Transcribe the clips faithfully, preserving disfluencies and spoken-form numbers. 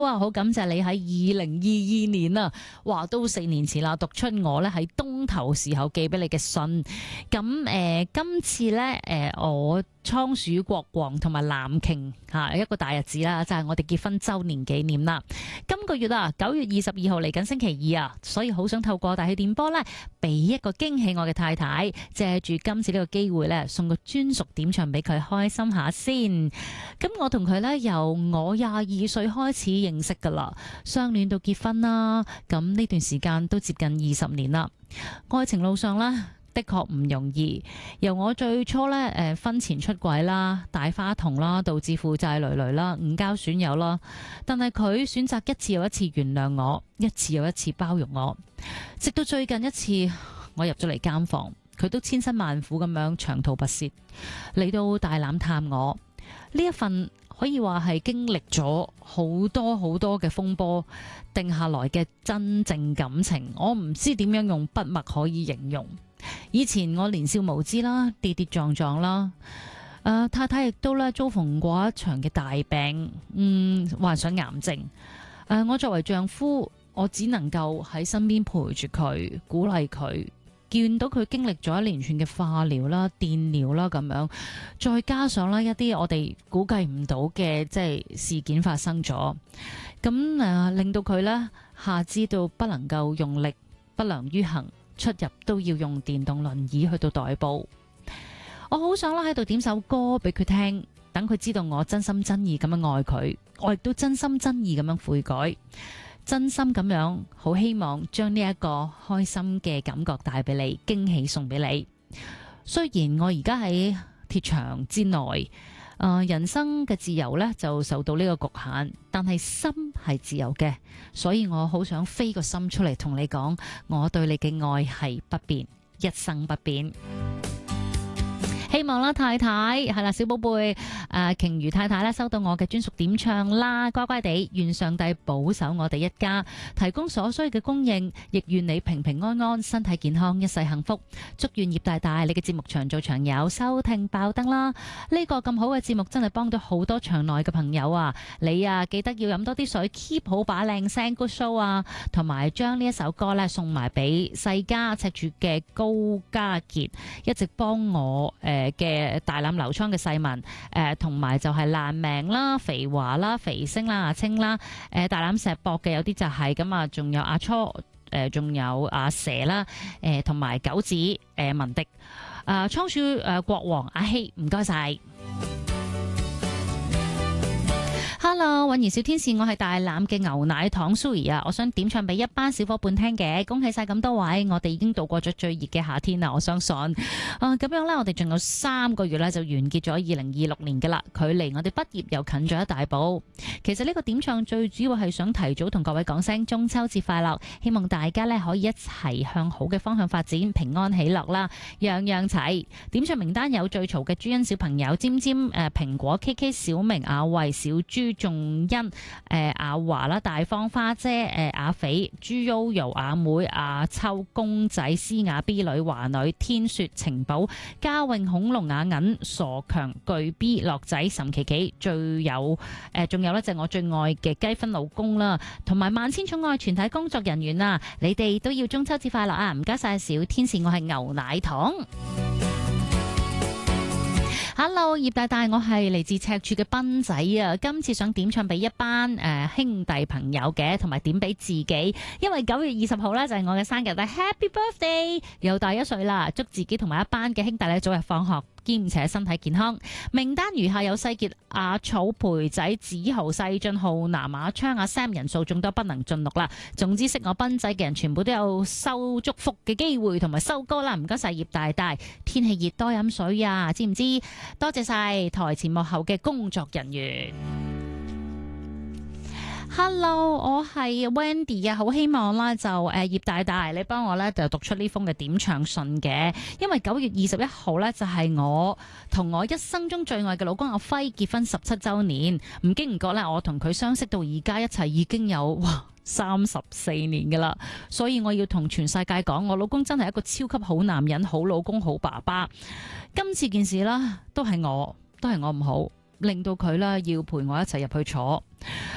哇！好感謝你喺二零二二年啊，哇都四年前啦，讀出我咧喺東頭時候寄俾你嘅信。咁誒、呃，今次咧誒、呃，我倉鼠國王同埋藍鯨吓一個大日子啦，就係、是、我哋結婚周年紀念啦。今個月啊，九月二十二號嚟緊星期二啊，所以好想透過大氣電波咧，俾一個驚喜我嘅太太，借住今次呢個機會咧，送個專屬點唱俾佢，開心下先。咁我同佢咧由我廿二歲開始認識噶啦，相戀到結婚啦，咁呢段時間都接近二十年啦。愛情路上呢，的確唔容易。由我最初呢，誒婚前出軌啦，大花童啦，導致負債累累啦，誤交損友啦，但係佢選擇一次又一次原諒我，一次又一次包容我，直到最近一次我入咗嚟監房，佢都千辛萬苦咁樣長途跋涉嚟到大欖探我。呢一份可以話係經歷咗好多好多嘅風波定下來嘅真正感情，我唔知點樣用筆墨可以形容。以前我年少無知啦，跌跌撞撞啦，誒、呃、太太亦都咧遭逢過一場嘅大病，嗯，患上癌症。誒、呃，我作為丈夫，我只能夠喺身邊陪住佢，鼓勵佢。見到佢經歷咗一連串嘅化療啦、電療啦咁樣，再加上咧一啲我哋估計唔到嘅即係事件發生咗，咁誒、呃、令到佢呢下肢到不能夠用力，不良於行，出入都要用電動輪椅去到代步。我好想啦喺度點首歌俾佢聽，等佢知道我真心真意咁樣愛佢，我亦都真心真意咁樣悔改。真心咁樣，好希望將呢一個開心嘅感覺帶俾你，驚喜送俾你。雖然我而家喺鐵牆之內，誒、呃，人生嘅自由呢就受到呢個局限，但係心係自由嘅，所以我好想飛個心出嚟同你講，我對你嘅愛係不變，一生不變。希望啦，太太係啦，小寶貝誒，鯨魚太太咧收到我嘅專屬點唱啦，乖乖地，願上帝保守我哋一家，提供所需嘅供應，亦願你平平安安，身體健康，一世幸福。祝願葉大大你嘅節目長做長有，收聽爆燈啦！呢個咁好嘅節目真係幫到好多場內嘅朋友啊！你啊記得要飲多啲水 ，keep 好把靚聲 ，good show 啊！同埋將呢一首歌咧送埋俾世家赤柱嘅高家傑，一直幫我誒。呃嘅大欖流倉嘅細民，誒同埋就係爛命啦、肥華啦、肥星啦、阿青啦，誒、呃、大欖石博嘅有啲就係咁啊，仲有阿初，誒、呃、仲有阿蛇啦，誒同埋九子，誒、呃、文迪，啊、呃、倉鼠誒、呃、國王阿希，唔該晒。Hello， 韻兒小天使，我係大欖嘅牛奶糖 Suri 啊，我想點唱俾一班小伙伴聽嘅，恭喜晒咁多位，我哋已經度過咗最熱嘅夏天啦，我相信。啊，咁樣呢，我哋仲有三個月呢，就完結咗二零二六年噶啦，距離我哋畢業又近咗一大步。其實呢個點唱最主要係想提早同各位講聲中秋節快樂，希望大家呢可以一齊向好嘅方向發展，平安喜樂啦，樣樣齊。點唱名單有最嘈嘅朱茵小朋友、尖尖誒蘋果、K K 小明、阿慧、小豬。仲欣、誒阿華啦、大方花姐、誒阿肥、朱悠悠、阿妹、阿秋、公仔、思雅 B 女、華女、天雪、情寶、嘉穎、恐龍、雅銀、傻強、巨 B、樂仔、岑琪琪，最有誒仲有咧就係我最愛嘅雞分老公啦，同埋萬千寵愛全體工作人員啊，你哋都要中秋節快樂啊！唔該晒小天使，我係牛奶糖。Hello， 葉大大，我係嚟自赤柱嘅斌仔啊！今次想點唱俾一班誒、呃、兄弟朋友嘅，同埋點俾自己，因為九月二十號呢就係、是、我嘅生日啦 ，Happy Birthday！又大一歲啦，祝自己同埋一班嘅兄弟咧早日放學，兼且身體健康。名單如下有世傑、阿草、培仔、子豪、世俊、浩南、馬昌、阿 Sam， 人數眾多不能盡錄啦。總之識我斌仔嘅人全部都有收祝福嘅機會同埋收歌啦。唔該晒葉大大，天氣熱多飲水啊，知唔知？多謝晒台前幕後嘅工作人員。Hello， 我係 Wendy 啊，好希望啦就誒葉大大你幫我咧就讀出呢封嘅點唱信嘅，因為九月二十一號咧就係我同我一生中最愛嘅老公阿輝結婚十七周年，唔經唔覺咧我同佢相識到而家一齊已經有哇三十四年噶啦，所以我要同全世界講，我老公真係一個超級好男人、好老公、好爸爸。今次件事啦，都係我，都係我唔好，令到佢啦要陪我一齊入去坐。誒、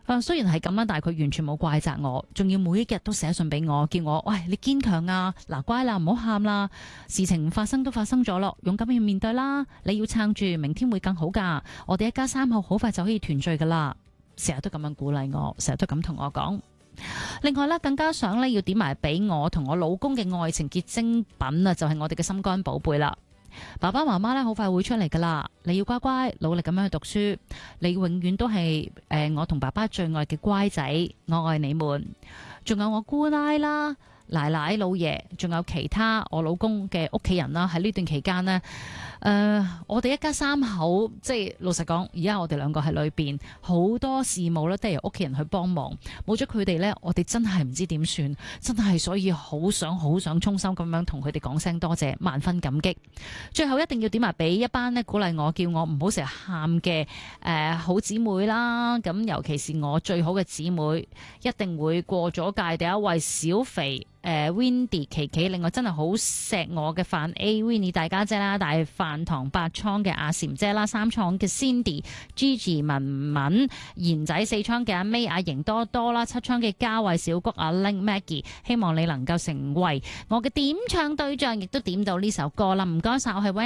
啊，雖然係咁啦，但係佢完全冇怪責我，仲要每一日都寫信俾我，叫我喂，你堅強啊，嗱乖啦，唔好喊啦，事情發生都發生咗咯，勇敢要面對啦，你要撐住，明天會更好噶，我哋一家三口好快就可以團聚噶啦，成日都咁樣鼓勵我，成日都咁同我講。另外咧，更加想咧要點埋俾我同我老公嘅愛情結晶品啊，就係我哋嘅心肝寶貝啦。爸爸媽媽咧好快會出嚟噶啦，你要乖乖努力咁樣去讀書，你永遠都係誒我同爸爸最愛嘅乖仔，我愛你們。仲有我姑奶啦、奶奶、老爺，仲有其他我老公嘅屋企人啦。喺呢段期間呢，誒、呃，我哋一家三口，即係老實講，而家我哋兩個喺裏邊，好多事務咧都係由屋企人去幫忙。冇咗佢哋呢，我哋真係唔知點算，真係所以好想好想衷心咁樣同佢哋講聲多謝，萬分感激。最後一定要點埋俾一班呢鼓勵我，叫我唔好成日喊嘅誒好姊妹啦。咁尤其是我最好嘅姊妹，一定會過咗界。第一位小肥。誒 Windy 琪琪，另外真係好錫我嘅范 A Winnie 大家姐啦，大飯堂八倉嘅阿禪姐啦，三倉嘅 Cindy Gigi 文文，賢仔四倉嘅阿 May 阿瑩多多啦，七倉嘅嘉慧小谷阿 Ling Maggie， 希望你能夠成為我嘅點唱對象，亦都點到呢首歌啦，唔該晒，我係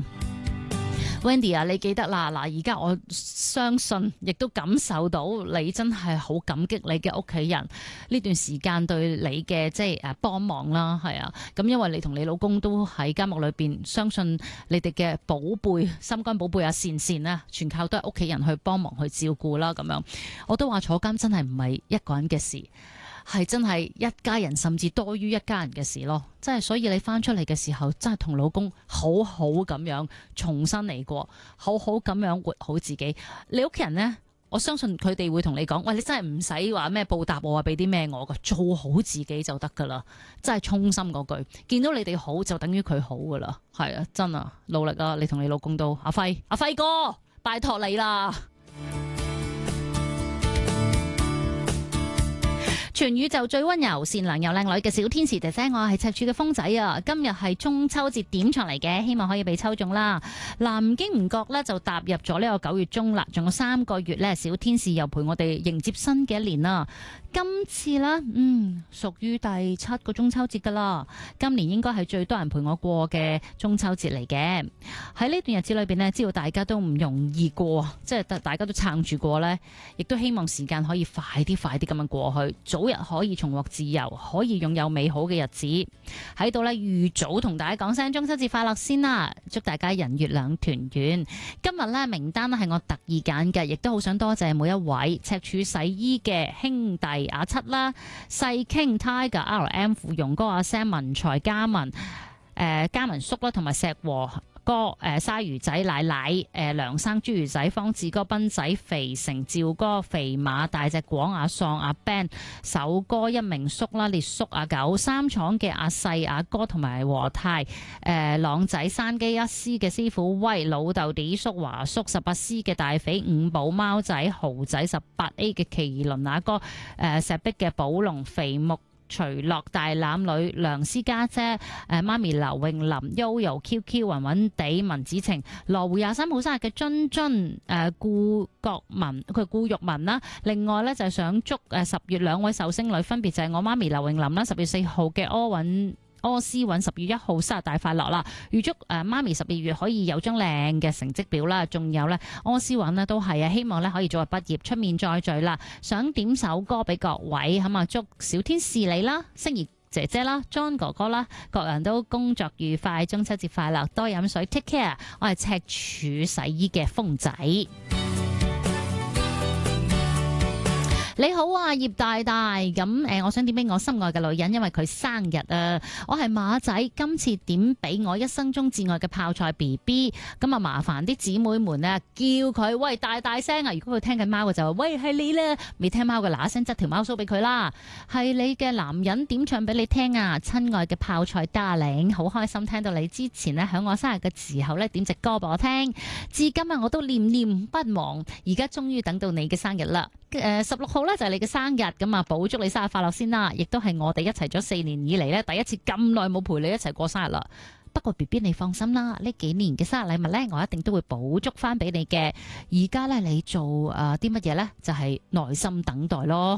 Wendy。Wendy 啊，你記得啦，嗱，而家我相信，亦都感受到你真係好感激你嘅屋企人呢段時間對你嘅即係誒幫忙啦，係啊，咁因為你同你老公都喺監獄裏邊，相信你哋嘅寶貝、心肝寶貝啊、善善啊，全靠都係屋企人去幫忙去照顧啦，咁樣我都話坐監真係唔係一個人嘅事。係真係一家人，甚至多於一家人嘅事咯。真係，所以你翻出嚟嘅時候，真係同老公好好咁樣重新嚟過，好好咁樣活好自己。你屋企人呢，我相信佢哋會同你講，喂，你真係唔使話咩報答我啊，俾啲咩我噶，做好自己就得噶啦。真係衷心嗰句，見到你哋好就等於佢好噶啦。係啊，真啊，努力啊！你同你老公都，阿輝，阿輝哥，拜託你啦。全宇宙最溫柔、善良又靚女嘅小天使姐姐，我係赤柱嘅風仔啊！今日係中秋節點唱嚟嘅，希望可以被抽中啦。嗱，唔經唔覺呢，就踏入咗呢個九月中啦，仲有三個月呢，小天使又陪我哋迎接新嘅一年啦。今次呢，嗯，屬於第七個中秋節噶啦。今年應該係最多人陪我過嘅中秋節嚟嘅。喺呢段日子裏邊呢，知道大家都唔容易過，即係大家都撐住過呢，亦都希望時間可以快啲、快啲咁樣過去，早日可以重獲自由，可以擁有美好嘅日子。喺度呢，預早同大家講聲中秋節快樂先啦，祝大家人月兩團圓。今日呢，名單係我特意揀嘅，亦都好想多謝每一位赤柱洗衣嘅兄弟阿七啦、細 King Tiger R M 芙蓉哥阿 Sam 文才嘉文誒嘉文叔啦，同埋石和哥誒鯊魚仔奶奶誒梁生豬魚仔方志哥斌仔肥成趙哥肥馬大隻廣阿喪阿 Ben 首哥一名叔啦列叔阿九三廠嘅阿細阿哥同埋和泰誒朗仔山基一師嘅師傅威老豆啲叔華叔十八師嘅大肥五寶貓仔豪仔十八 A 嘅麒麟阿哥誒石壁嘅寶龍肥木徐樂大欖女梁思家姐誒媽咪劉詠琳 Yoyo Q Q 雲雲地文子晴羅湖廿三號生日嘅津津誒顧國文佢顧玉文啦，另外咧就係想祝誒十月兩位壽星女分別就係我媽咪劉詠琳啦，十月四號嘅柯韻柯思韻十月一號生日大快樂啦！預祝誒媽咪十二月可以有張靚嘅成績表啦，仲有咧柯思韻呢都係啊，希望咧可以早日畢業，出面再聚啦！想點首歌俾各位，咁啊祝小天使你啦，星兒姐姐啦，John 哥哥啦，各人都工作愉快，中秋節快樂，多飲水 ，take care！我係赤柱洗衣嘅風仔。你好啊，葉大大咁誒、呃，我想點俾我心愛嘅女人，因為佢生日啊！我係馬仔，今次點俾我一生中至愛嘅泡菜 B B， 咁啊麻煩啲姊妹們啊，叫佢喂大大聲啊！如果佢聽緊貓嘅就話喂係你咧，未聽貓嘅嗱一聲執條貓鬚俾佢啦，係你嘅男人點唱俾你聽啊！親愛嘅泡菜 darling， 好開心聽到你之前呢，響我生日嘅時候呢，點隻歌俾我聽，至今啊我都念念不忘，而家終於等到你嘅生日啦！誒十六號咧就係你嘅生日，咁啊補祝你生日快樂先啦！亦都係我哋一齊咗四年以嚟咧第一次咁耐冇陪你一齊過生日啦。 不過 B B 你放心啦，呢幾年嘅生日禮物呢，我一定都會補足翻俾你嘅。而家呢，你做誒啲乜嘢呢？就係耐心等待咯。